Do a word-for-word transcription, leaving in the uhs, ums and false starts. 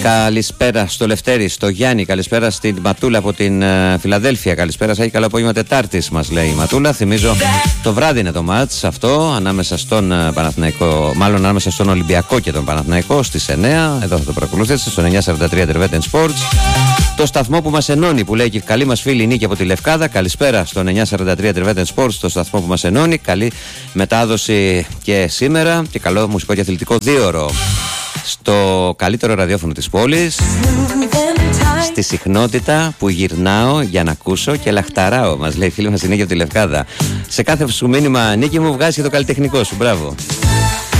Καλησπέρα στο Λευτέρη, στο Γιάννη, καλησπέρα στην Ματούλα από την uh, Φιλαδέλφια. Καλησπέρα, σας έχει καλό απόγευμα Τετάρτης, μας λέει η Ματούλα. Θυμίζω το βράδυ είναι το μάτς αυτό ανάμεσα στον uh, Παναθηναϊκό, μάλλον ανάμεσα στον Ολυμπιακό και τον Παναθηναϊκό στις εννιά. Εδώ θα το παρακολουθήσετε στον εννιά σαράντα τρία Τερβέτεν Sports. Το σταθμό που μας ενώνει, που λέει και καλή μας φίλη Νίκη από τη Λευκάδα. Καλησπέρα στον εννιά σαράντα τρία Τερβέτεν Sports, το σταθμό που μας ενώνει. Καλή μετάδοση και σήμερα και καλό μουσικό και αθλητικό δίωρο στο καλύτερο ραδιόφωνο της πόλης, στη συχνότητα που γυρνάω για να ακούσω και λαχταράω, μας λέει η φίλη μας η Νίκη από τη Λευκάδα. Σε κάθε σου μήνυμα, Νίκη μου, βγάζει και το καλλιτεχνικό σου, μπράβο.